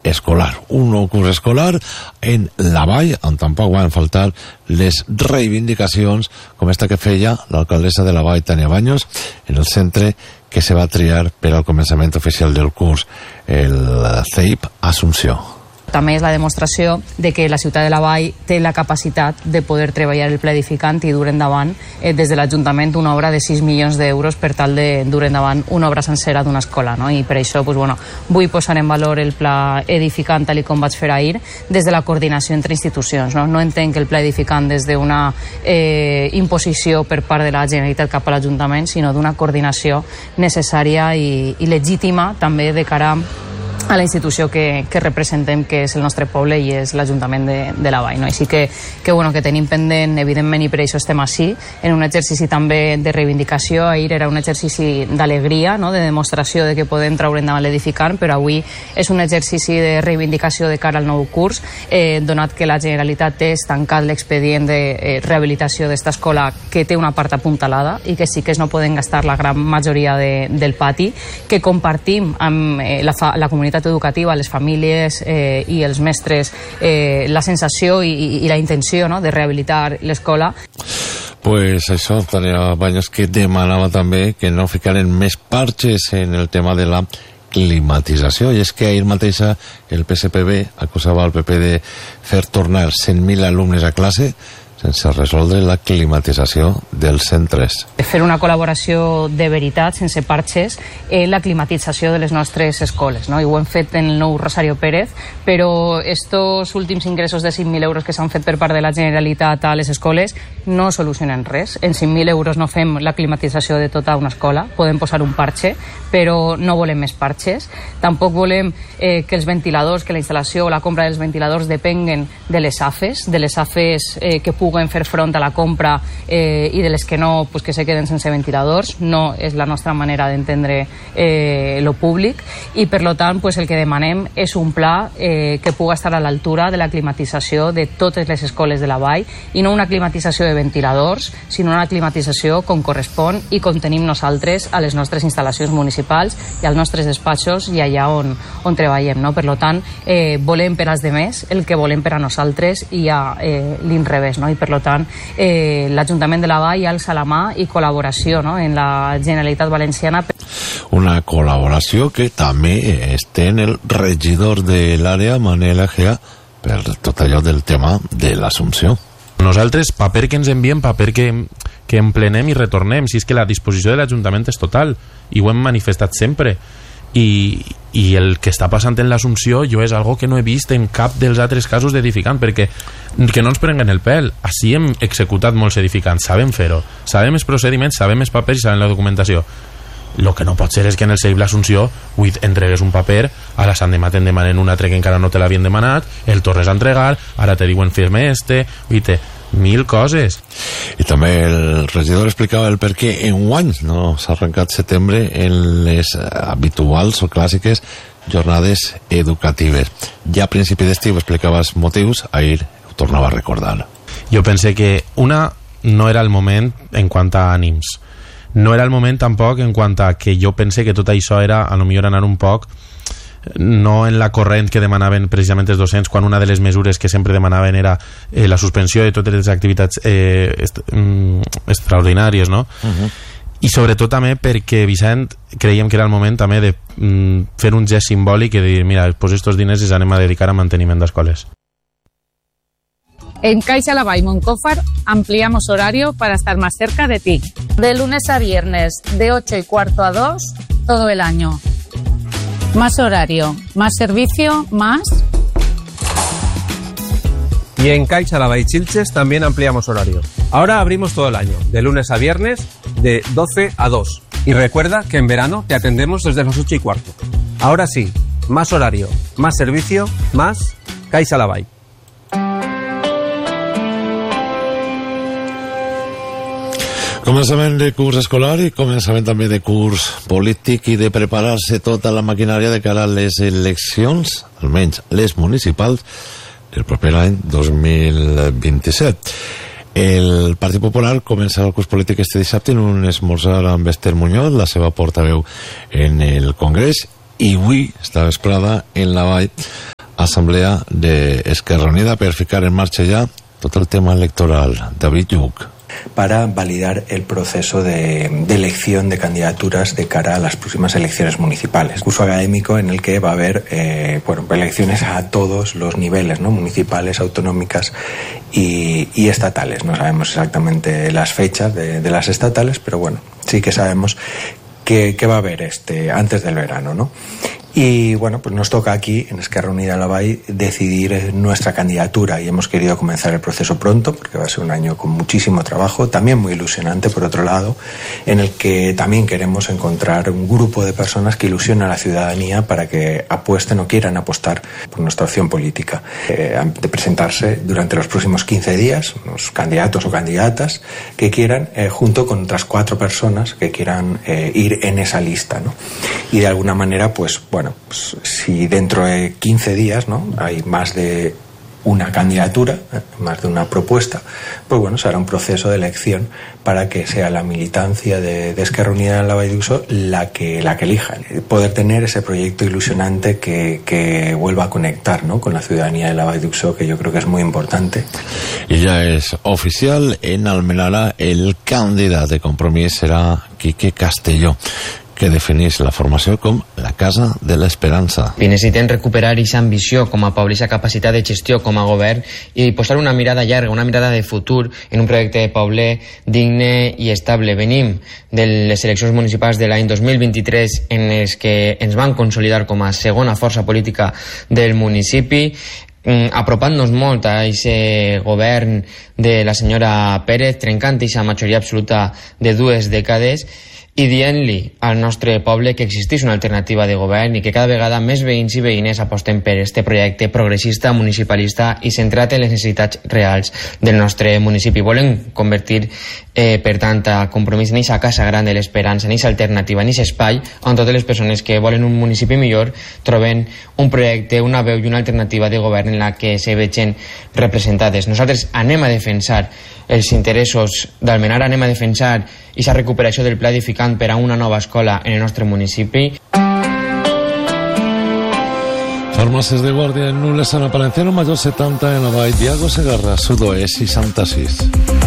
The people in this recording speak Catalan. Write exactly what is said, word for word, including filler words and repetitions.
escolar. Un nou curs escolar en la Vall, on tampoc van faltar les reivindicacions com esta que feia l'alcaldessa de la Vall, Tania Baños, en el centre que se va triar per al començament oficial del curs, el C E I P Assumpció. També és la demostració de que la ciutat de la Vall té la capacitat de poder treballar el pla edificant i dur endavant eh, des de l'Ajuntament una obra de sis milions d'euros per tal de dur endavant una obra sencera d'una escola, no? I per això pues, bueno, vull posar en valor el pla edificant tal com vaig fer ahir des de la coordinació entre institucions. No, no entenc el pla edificant des d'una eh, imposició per part de la Generalitat cap a l'Ajuntament, sinó d'una coordinació necessària i, i legítima també de cara a la institució que, que representem, que és el nostre poble i és l'Ajuntament de, de la Vall. No? Així que, que, bueno, que tenim pendent, evidentment, i per això estem així, en un exercici també de reivindicació. Ahir era un exercici d'alegria, no? De demostració de que podem traure endavant l'edificant, però avui és un exercici de reivindicació de cara al nou curs, eh, donat que la Generalitat té estancat l'expedient de eh, rehabilitació d'esta escola, que té una part apuntalada i que sí que es no poden gastar la gran majoria de, del pati, que compartim amb eh, la, fa, la comunitat educativa, les famílies eh, i els mestres eh, la sensació i, i la intenció, no?, de rehabilitar l'escola. Pues això, Tania Baños, que demanava també que no ficaren més parches en el tema de la climatització, i és que ahir mateix el P S P B acusava al P P de fer tornar cent mil alumnes a classe sense resoldre la climatització dels centres. Fer una col·laboració de veritat, sense parxes, en la climatització de les nostres escoles, no? I ho hem fet en el nou Rosario Pérez, però estos últims ingressos de cinc mil euros que s'han fet per part de la Generalitat a les escoles no solucionen res. En cinc mil euros no fem la climatització de tota una escola, podem posar un parxe, però no volem més parxes. Tampoc volem eh, que els ventiladors, que la instal·lació o la compra dels ventiladors depenguen de les A F Es, de les A F Es eh, que puguen fer front a la compra eh, i de les que no, pues que se queden sense ventiladors. No és la nostra manera d'entendre eh, lo públic, i per lo tant pues, el que demanem és un pla eh, que puga estar a l'altura de la climatització de totes les escoles de la Vall, i no una climatització de ventiladors, sinó una climatització com correspon i com tenim nosaltres a les nostres instal·lacions municipals i als nostres despatxos i allà on, on treballem, no? Per lo tant, eh, volem per als demés el que volem per a nosaltres i a eh, l'inrevés, no? I per lo tant, eh, l'Ajuntament de la Vall alça la mà i col·laboració, no?, en la Generalitat Valenciana. Una col·laboració que també està en el regidor de l'àrea, Manel Egea, per tot allò del tema de l'Assumpció. Nosaltres, paper que ens enviem, paper que, que emplenem i retornem, si és que la disposició de l'Ajuntament és total, i ho hem manifestat sempre. I, i el que està passant en l'Assumpció jo és algo que no he vist en cap dels altres casos d'edificant, perquè que no ens prenguen el pèl. Així hem executat molts edificants, sabem fer-ho, sabem els procediments, sabem els papers i sabem la documentació. El que no pot ser és que en el C E I P l'Assumpció entregues un paper, a la Sant Demà te'n demanen un altre que encara no te l'havien demanat, el tornes a entregar, ara te diuen firme este, uite, mil coses. I també el regidor explicava el per què enguany no s'ha arrencat setembre en les habituals o clàssiques jornades educatives. Ja a principi d'estiu explicava els motius, ahir ho tornava a recordar. Jo pensé que una no era el moment en quant a ànims, no era el moment tampoc en quant a que jo pensé que tot això era a lo millor anar un poc no en la corrent que demanaven precisament els docents, quan una de les mesures que sempre demanaven era eh, la suspensió de totes les activitats eh, est mm, extraordinàries, no? Uh-huh. I sobretot també perquè, Vicent, creiem que era el moment també de mm, fer un gest simbòlic i de dir, mira, pues estos diners els anem a dedicar a manteniment d'escoles. En Caixa La Vall Moncófar ampliamos horario para estar más cerca de ti. De lunes a viernes, de ocho y cuarto a dos, todo el año. Más horario, más servicio, más... Y en Caixa La Vall Chilches también ampliamos horario. Ahora abrimos todo el año, de lunes a viernes, de doce a dos. Y recuerda que en verano te atendemos desde las ocho y cuarto. Ahora sí, más horario, más servicio, más Caixa La Vall. Començament de curs escolar i començament també de curs polític i de preparar-se tota la maquinària de cara a les eleccions, almenys les municipals, el proper any dos mil vint-i-set. El Partit Popular comença el curs polític este dissabte en un esmorzar amb Esther Muñoz, la seva portaveu en el Congrés, i avui, esta vesprada, en la Vall, assemblea d'Esquerra Unida per ficar en marcha ya todo el tema electoral. David Lluc. Para validar el proceso de, de elección de candidaturas de cara a las próximas elecciones municipales. Curso académico en el que va a haber eh, bueno, elecciones a todos los niveles, ¿no? Municipales, autonómicas y, y estatales. No sabemos exactamente las fechas de, de las estatales, pero bueno, sí que sabemos que, que va a haber este antes del verano, ¿no? Y bueno, pues nos toca aquí en Esquerra Unida La Vall decidir nuestra candidatura y hemos querido comenzar el proceso pronto porque va a ser un año con muchísimo trabajo, también muy ilusionante por otro lado, en el que también queremos encontrar un grupo de personas que ilusionen a la ciudadanía para que apuesten o quieran apostar por nuestra opción política. Eh, de presentarse durante los próximos quince días unos candidatos o candidatas que quieran, eh, junto con otras cuatro personas que quieran eh, ir en esa lista, ¿no? Y de alguna manera, pues bueno, Bueno, pues, si dentro de quince días, ¿no?, hay más de una candidatura, ¿eh? más de una propuesta, pues bueno, será un proceso de elección para que sea la militancia de, de Esquerra Unida en la Vall d'Uixó la que, la que elijan. Poder tener ese proyecto ilusionante que, que vuelva a conectar, ¿no?, con la ciudadanía de la Vall d'Uixó, que yo creo que es muy importante. Y ya es oficial, en Almenara el candidato de Compromís será Quique Castelló, que definís la formació com la Casa de l'Esperança. I necessitem recuperar aquesta ambició com a poble, aquesta capacitat de gestió com a govern i posar una mirada llarga, una mirada de futur en un projecte de poble digne i estable. Venim de les eleccions municipals de l'any dos mil vint-i-tres en les que ens van consolidar com a segona força política del municipi, apropant-nos molt a aquest govern de la senyora Pérez, trencant aquesta majoria absoluta de dues dècades i dient-li al nostre poble que existeix una alternativa de govern i que cada vegada més veïns i veïnes aposten per este projecte progressista, municipalista i centrat en les necessitats reals del nostre municipi. Volem convertir, eh, per tant, a Compromís en aquesta casa gran de l'esperança, en aquesta alternativa, en aquest espai on totes les persones que volen un municipi millor troben un projecte, una veu i una alternativa de govern en la que se vegin representades. Nosaltres anem a defensar els interessos d'Almenara, anem a defensar aquesta recuperació del pla edificant per a una nova escola en el nostre municipi. Farmàcies de Guàrdia en Nules, Ana Palenciano, Mayor setanta en la Vall, Diago Segarra, Sudoest seixanta-sis.